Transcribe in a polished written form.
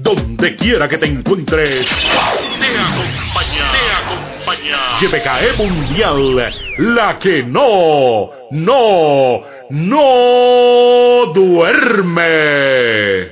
donde quiera que te encuentres, te acompaña. YPKE Mundial, la que no duerme.